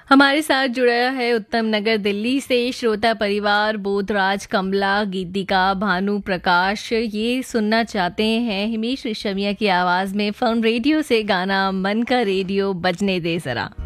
हमारे साथ जुड़ा है उत्तम नगर दिल्ली से श्रोता परिवार बोधराज, कमला, गीतिका, भानु प्रकाश। ये सुनना चाहते हैं हिमेश रेशमिया की आवाज में फिल्म रेडियो से गाना मन का रेडियो बजने दे जरा।